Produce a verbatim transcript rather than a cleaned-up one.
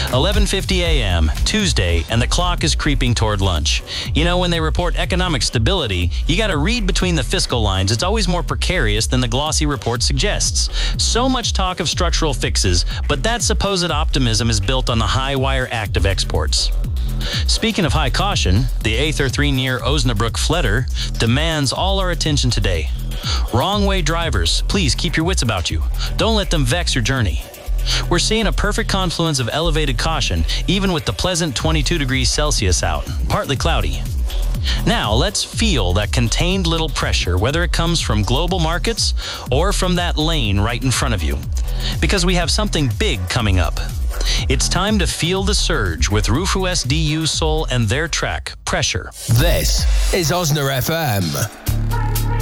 eleven fifty a.m., Tuesday, and the clock is creeping toward lunch. You know, when they report economic stability, you got to read between the fiscal lines. It's always more precarious than the glossy report suggests. So much talk of structural fixes, but that supposed optimism is built on the high wire act of exports. Speaking of high caution, the Aether three near Osnabrück Fletter demands all our attention today. Wrong way drivers, please keep your wits about you. Don't let them vex your journey. We're seeing a perfect confluence of elevated caution, even with the pleasant twenty-two degrees Celsius out, partly cloudy. Now, let's feel that contained little pressure, whether it comes from global markets or from that lane right in front of you. Because we have something big coming up. It's time to feel the surge with Rufus D U Soul and their track, Pressure. This is Osna F M.